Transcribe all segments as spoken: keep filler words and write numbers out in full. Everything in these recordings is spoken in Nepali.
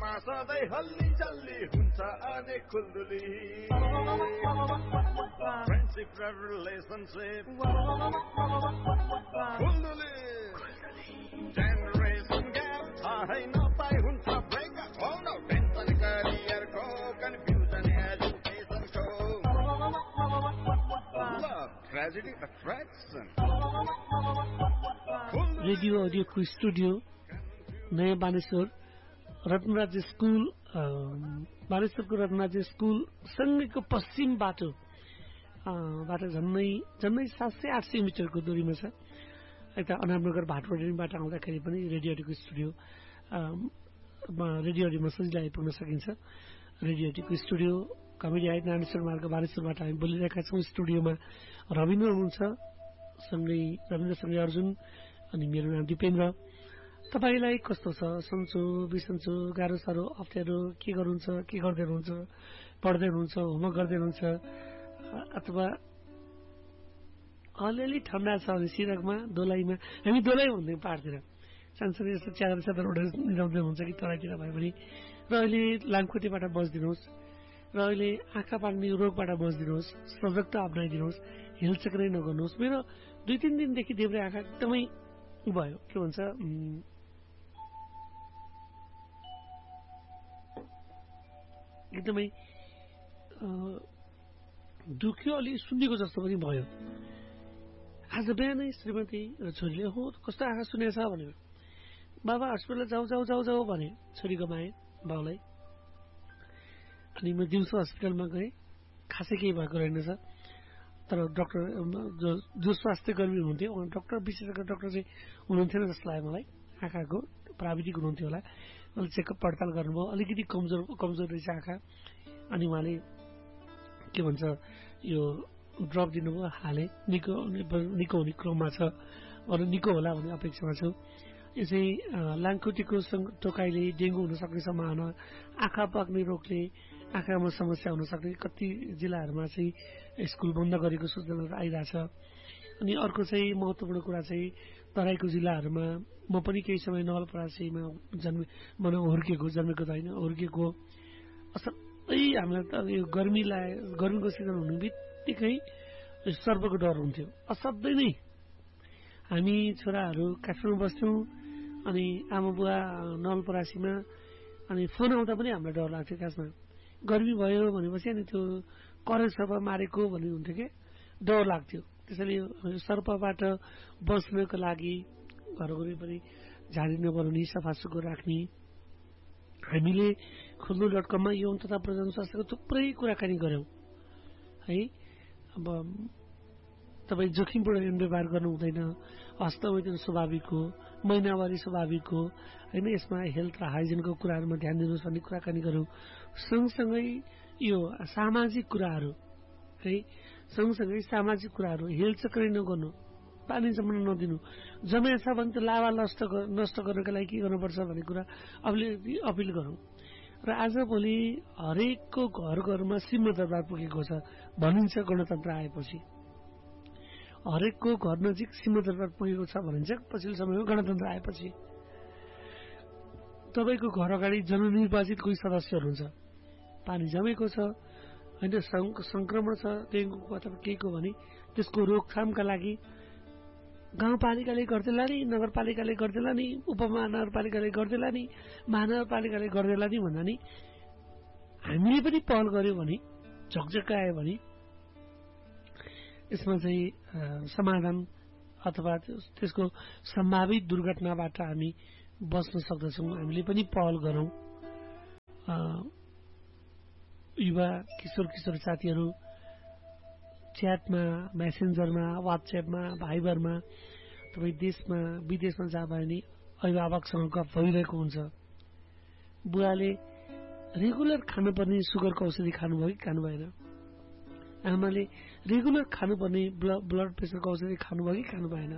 घरमा सधैँ हल्ली चल्ली हुन्छ अनेक खुल्दुली फ्रेन्डसिप र रिलेसनसिप खुल्दुली जेनरेसन ग्याप थाहै नपाई हुन्छ ब्रेकअप हो न टेन्सन करियरको confusion एजुकेसनको love tragedy attraction radio अडियोको studio नयाँ बानेश्वर रत्नराज स्कुल बानेश्वरको रत्नराज स्कुल सँगैको पश्चिम बाटो बाट झन्नै झन्नै सात सय आठ सय मिटरको दूरीमा छ। यता अनामनगर भाटपाडाबाट आउँदाखेरि पनि रेडियो अडियोको स्टुडियो रेडियो अडियोमा सजिलै आइपुग्न सकिन्छ। रेडियो अडियोको स्टुडियो कमेडी आइट नारायणेश्वर मार्ग बानेश्वरबाट हामी बोलिरहेका छौँ। स्टुडियोमा रविन्द्र हुनुहुन्छ, सँगै रविन्द्रसँगै अर्जुन अनि मेरो नाम दिपेन्द्र। तपाईलाई कस्तो छ? सन्चो बिसन्चो गाह्रो साह्रो अप्ठ्यारो के गर्नुहुन्छ, के गर्दै हुनुहुन्छ, पढ्दै हुनुहुन्छ, होमवर्क गर्दै हुनुहुन्छ अथवा अलिअलि ठन्डा छ भने सिरकमा दोलाइमा हामी दोलाइ भन्दै पाहाडतिर सानसानो यस्तो च्यादर च्यादर उडेर मिलाउँदै हुन्छ कि तराईतिर भयो भने र अहिले लामखुट्टेबाट बस्दिनुहोस् र अहिले आँखा पाक्ने रोगबाट बस्दिनुहोस्, सजगता अप्नाइदिनुहोस्, हिलचक्रै नगर्नुहोस्। मेरो दुई तिन दिनदेखि देब्रे आँखा एकदमै भयो के भन्छ एकदमै दुख्यो, अलि सुन्नेको जस्तो पनि भयो। आज बिहानै श्रीमती र छोरीले हो कस्तो आँखा सुनेछ भन्यो। बाबा हस्पिटल जाऊ जाऊ जाऊ जाऊ भने छोरी गमाए बाउलाई। अनि म दिउँसो हस्पिटलमा गएँ, खासै केही भएको रहेनछ। तर डाक्टर जो जो स्वास्थ्य कर्मी हुनुहुन्थ्यो डाक्टर विशेषज्ञ डाक्टर चाहिँ हुनुहुन्थेन जस्तो लाग्यो मलाई। आँखाको प्राविधिक हुनुहुन्थ्यो होला, उहाँले चेकअप पडताल गर्नुभयो। अलिकति कमजोर कमजोर रहेछ आँखा। अनि उहाँले के भन्छ यो ड्रप दिनुभयो, हाले निको निको हुने क्रममा छ, अरू निको होला भन्ने अपेक्षामा छु। यो चाहिँ लामखुट्टेको टोकाइले डेङ्गु हुन सक्ने सम्भावना, आँखा पाक्ने रोगले आँखामा समस्या हुन सक्ने कति जिल्लाहरूमा चाहिँ स्कुल बन्द गरेको सूचनाहरू आइरहेछ। अनि अर्को चाहिँ महत्त्वपूर्ण कुरा चाहिँ तराईको जिल्लाहरूमा म पनि केही समय नवलपरासीमा जन्मे मन हुर्केको जन्मेको त होइन हुर्केको असाध्यै हामीलाई त यो गर्मी लाए गर्मीको सिजन हुने बित्तिकै सर्पको डर हुन्थ्यो असाध्यै नै। हामी छोराहरू काठमाडौँ बस्थ्यौँ अनि आमा बुवा नवलपरासीमा अनि फोन आउँदा पनि हामीलाई डर लाग्थ्यो। खासमा गर्मी भयो भनेपछि अनि त्यो करेन्ट सर्प मारेको भन्ने हुन्थ्यो क्या, डर लाग्थ्यो। त्यसैले सर्पबाट बस्नको लागि घर वरिपरि झाडी नबनाउने, सफासुग्घर राख्ने। हामीले खुल्दु डट कममा यौन तथा प्रजनन स्वास्थ्यको थुप्रै कुराकानी गऱ्यौँ है। अब तपाईँ जोखिमपूर्ण यौन व्यवहार गर्नु हुँदैन, हस्तमैथुन स्वाभाविक हो, महिनावारी स्वाभाविक हो होइन। यसमा हेल्थ र हाइजिनको कुराहरूमा ध्यान दिनुहोस् भन्ने कुराकानी गऱ्यौँ। सँगसँगै यो सामाजिक कुराहरू है, सँगसँगै सामाजिक कुराहरू हेलचक्रै नगर्नु, पानी जम्न नदिनु, जमेछ भने त लावा नष्ट नष्ट गर्नका लागि के गर्नुपर्छ भन्ने कुरा अलिअलि अपिल गरौँ। र आजभोलि हरेकको घर घरमा सिंह दरबार पुगेको छ भनिन्छ। गणतन्त्र आएपछि हरेकको घर नजिक सिंह दरबार पुगेको छ भनिन्छ पछिल्लो समयमा गणतन्त्र आएपछि। तपाईँको घर अगाडि जननिर्वाचित कोही सदस्य हुनुहुन्छ, पानी जमेको छ होइन, संक्रमण छ डेङ्गुको अथवा केहीको भने त्यसको रोकथामका लागि गाउँपालिकाले गर्दैला नि, नगरपालिकाले गर्दैला नि, उपमहानगरपालिकाले गर्दैला नि, महानगरपालिकाले गर्दैला नि भन्दा नि हामीले पनि पहल गर्यो भने, झकझकायो भने यसमा चाहिँ समाधान अथवा त्यसको सम्भावित दुर्घटनाबाट हामी बच्न सक्दछौँ। हामीले पनि पहल गरौँ। युवा किशोर किशोर साथीहरू च्याटमा, मेसेन्जरमा, वाट्सएपमा, भाइबरमा तपाईँ देशमा विदेशमा जा भयो भने अभिभावकसँग गफ भइरहेको हुन्छ। बुवाले रेगुलर खानुपर्ने सुगरको औषधि खानुभयो कि खानु भएन, आमाले रेगुलर खानुपर्ने ब्लड प्रेसरको औषधि खानुभयो कि खानु भएन।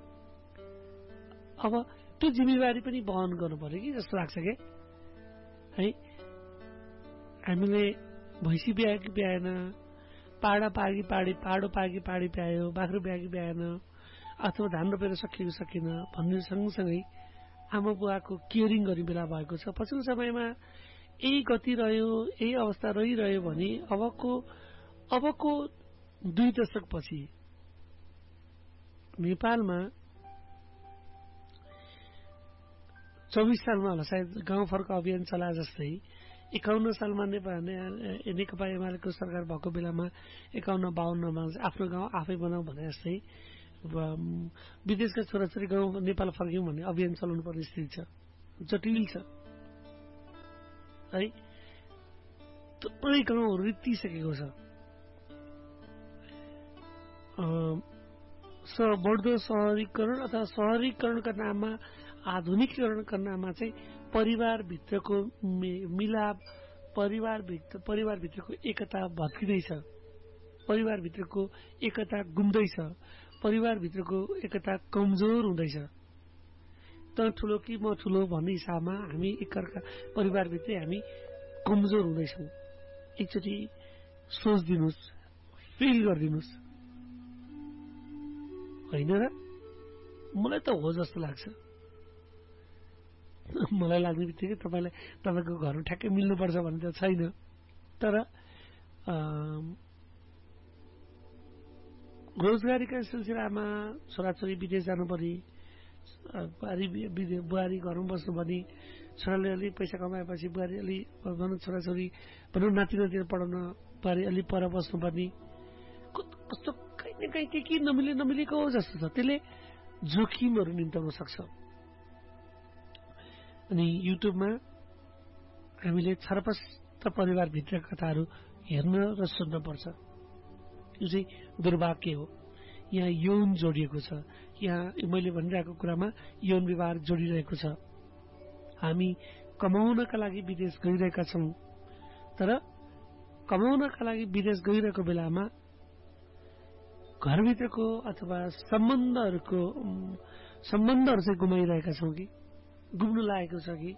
अब त्यो जिम्मेवारी पनि वहन गर्नु पर्यो कि जस्तो लाग्छ क्या है। हामीले भैँसी ब्यायो कि ब्याएन, पाडा पागी पाडी पाडो पागी पाडी प्यायो, बाख्रो ब्यायो कि ब्याएन, अथवा धान रोपेर सकियो कि सकिन भन्ने सँगसँगै आमा बुवाको केयरिङ गर्ने बेला भएको छ। पछिल्लो समयमा यही गति रह्यो, यही अवस्था रहिरह्यो भने अबको अबको दुई दशकपछि नेपालमा चौबिस सालमा होला सायद गाउँ फर्क अभियान चला जस्तै एकाउन्न सालमा नेपाल नेकपा एमालेको सरकार भएको बेलामा एकाउन्न बाहन्नमा आफ्नो गाउँ आफै बनाऊ भने जस्तै विदेशका छोराछोरी गाउँ नेपाल फर्क्यौँ भन्ने अभियान चलाउनु पर्ने स्थिति छ। जटिल छ है। थुप्रै गाउँहरू रित्तिसकेको छ। बढ्दो शहरीकरण अथवा शहरीकरणका नाममा आधुनिकीकरणका नाममा चाहिँ परिवारभित्रको मिलाप, परिवारभित्र परिवारभित्रको एकता भत्किँदैछ, परिवारभित्रको एकता गुम्दैछ, परिवारभित्रको एकता कमजोर हुँदैछ। त ठुलो कि म ठुलो भन्ने हिसाबमा हामी एकअर्का परिवारभित्रै हामी कमजोर हुँदैछौँ। एकचोटि सोचिदिनुहोस्, फिल गरिदिनुहोस्, होइन र? मलाई त हो जस्तो लाग्छ। मलाई लाग्ने बित्तिकै तपाईँलाई तपाईँको घर ठ्याक्कै मिल्नुपर्छ भन्ने त छैन, तर रोजगारीका सिलसिलामा छोराछोरी विदेश जानु पर्ने, बुहारी बुहारी घरमा बस्नुपर्ने, छोराले अलि पैसा कमाएपछि बुहारी अलि भनौँ छोराछोरी भनौँ नाति नाति पढाउन बुहारी अलि पर बस्नुपर्ने, कस्तो कहीँ न कहीँ के के नमिले नमिलेको जस्तो छ। त्यसले जोखिमहरू निम्ताउन सक्छ। अनि युट्युबमा हामीले छरपष्ट परिवारभित्र कथाहरू हेर्न र सुन्न पर्छ। यो चाहिँ दुर्भाग्य हो। यहाँ यौन जोडिएको छ। यहाँ मैले भनिरहेको कुरामा यौन विवाह जोडिरहेको छ। हामी कमाउनका लागि विदेश गइरहेका छौँ, तर कमाउनका लागि विदेश गइरहेको बेलामा घरभित्रको अथवा सम्बन्धहरूको सम्बन्धहरू चाहिँ गुमाइरहेका छौँ कि गुम्नु लागेको छ कि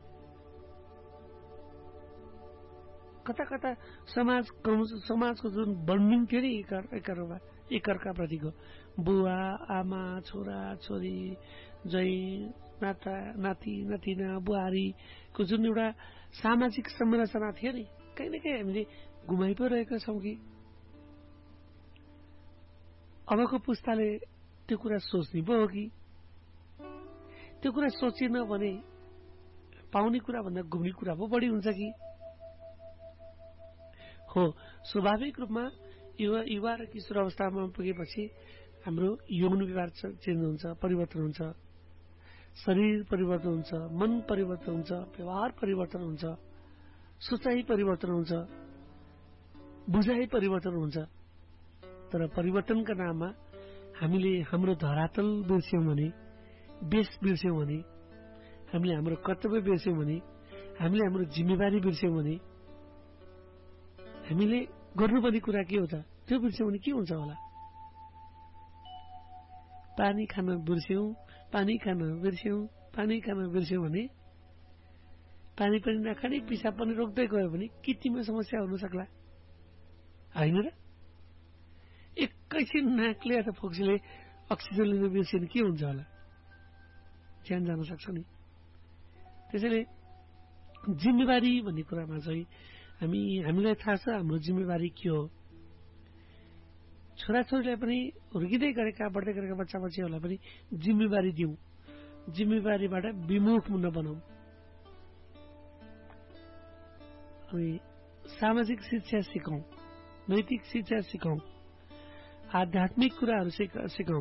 कता कता समाज समाजको जुन बन्डिङ थियो नि एकअर्का एकअर्का प्रतिको बुवा आमा छोरा छोरी जय नाता नाति नातिना बुहारीको जुन एउटा सामाजिक संरचना थियो नि कहीँ न कहीँ हामीले गुमाइ पो रहेका छौँ कि अबको पुस्ताले त्यो कुरा सोच्ने पो हो कि त्यो कुरा सोचिएन भने पाउने कुरा भन्दा गुम्ने कुरा पो बढी हुन्छ कि हो। स्वाभाविक रूपमा युवा युवा र किशोर अवस्थामा पुगेपछि हाम्रो यौन विकार चेन्ज हुन्छ, परिवर्तन हुन्छ, शरीर परिवर्तन हुन्छ, मन परिवर्तन हुन्छ, व्यवहार परिवर्तन हुन्छ, सोचाइ परिवर्तन हुन्छ, बुझाइ परिवर्तन हुन्छ। तर परिवर्तनका नाममा हामीले हाम्रो धरातल बिर्स्यौँ भने, बेस बिर्स्यौँ भने, हामीले हाम्रो कर्तव्य बिर्स्यौँ भने, हामीले हाम्रो जिम्मेवारी बिर्स्यौँ भने, हामीले गर्नुपर्ने कुरा के हो त त्यो बिर्स्यौँ भने के हुन्छ होला? पानी खान बिर्स्यौँ, पानी खान बिर्स्यौँ, पानी खान बिर्स्यौँ भने पानी पनि नखाने पिसाब पनि रोक्दै गयो भने कितिमा समस्या हुन सक्ला, होइन र? एकैछिन नाकले अथवा फोक्सीले अक्सिजन लिन बिर्स्यो भने के हुन्छ होला? ज्यान जान सक्छ नि। त्यसैले जिम्मेवारी भन्ने कुरामा चाहिँ हामी हामीलाई थाहा छ हाम्रो जिम्मेवारी के हो। छोराछोरीलाई पनि हुर्किँदै गरेका बढ्दै गरेका बच्चा बच्चीहरूलाई पनि जिम्मेवारी दिउँ, जिम्मेवारीबाट विमुख नबनाउँ। अनि सामाजिक शिक्षा सिकाउँ, नैतिक शिक्षा सिकाउँ, आध्यात्मिक कुराहरू सिकाउँ,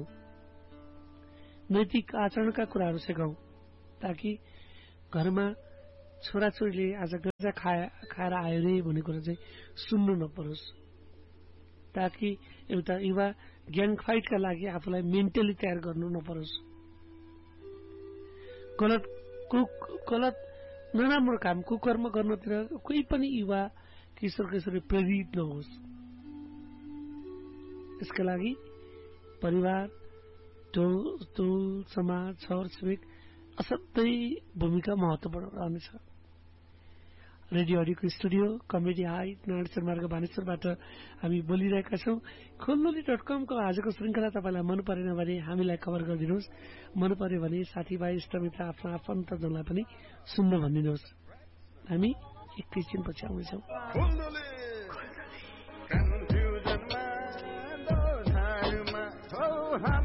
नैतिक आचरणका कुराहरू सिकाउँ, ताकि घरमा छोराछोरीले आज गाँजा खाए खाएर आयो रे भन्ने कुरा चाहिँ सुन्नु नपरोस्, ताकि एउटा युवा ग्याङ फाइटका लागि आफूलाई मेन्टली तयार गर्नु नपरोस्। गलत कुक गलत नराम्रो काम कुकर्म गर्नतिर कोही पनि युवा किशोर किशोरी प्रेरित नहोस्। यसका लागि परिवार, टोल टोल समाज, छर छिमेक असाध्यै भूमिका महत्त्वपूर्ण रहनेछ। Radio haricot studio comedy height Narayan मार्ग बानेश्वरबाट हामी बोलिरहेका छौं। खोलनोली डट कमको आजको श्रृंखला तपाईँलाई मन परेन भने हामीलाई खबर गरिदिनुहोस्, मन पर्यो भने साथीभाइ इष्टमित्र आफ्ना आफन्तजनलाई पनि सुन्न भनिदिनुहोस्। हामी एकैछिनपछि आउनेछौँ।